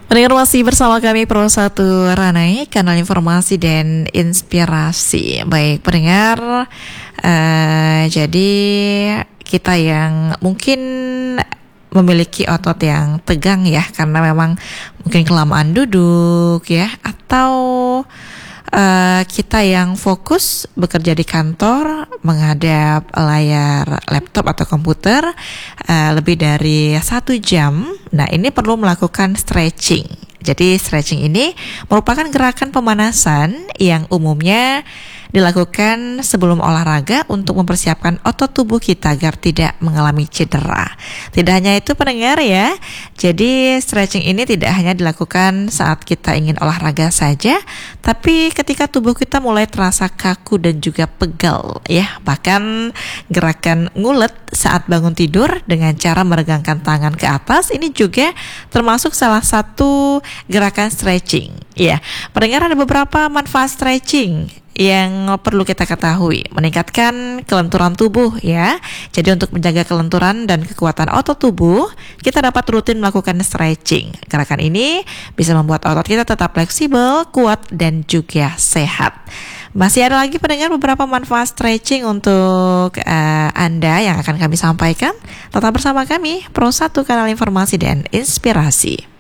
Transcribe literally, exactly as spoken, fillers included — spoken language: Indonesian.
Pendengar masih bersama kami Pro satu Ranai, kanal informasi dan inspirasi. Baik pendengar, uh, jadi kita yang mungkin memiliki otot yang tegang ya, karena memang mungkin kelamaan duduk ya, atau Uh, kita yang fokus bekerja di kantor menghadap layar laptop atau komputer uh, lebih dari satu jam. Nah, ini perlu melakukan stretching. Jadi stretching ini merupakan gerakan pemanasan yang umumnya dilakukan sebelum olahraga untuk mempersiapkan otot tubuh kita agar tidak mengalami cedera. Tidak hanya itu pendengar ya, jadi stretching ini tidak hanya dilakukan saat kita ingin olahraga saja, tapi ketika tubuh kita mulai terasa kaku dan juga pegal ya. Bahkan gerakan ngulet saat bangun tidur dengan cara meregangkan tangan ke atas ini juga termasuk salah satu gerakan stretching. Ya, pendengar, ada beberapa manfaat stretching yang perlu kita ketahui. Meningkatkan kelenturan tubuh ya. Jadi untuk menjaga kelenturan dan kekuatan otot tubuh, kita dapat rutin melakukan stretching. Gerakan ini bisa membuat otot kita tetap fleksibel, kuat, dan juga sehat. Masih ada lagi pendengar beberapa manfaat stretching untuk uh, Anda yang akan kami sampaikan. Tetap bersama kami, Pro satu Kanal Informasi dan Inspirasi.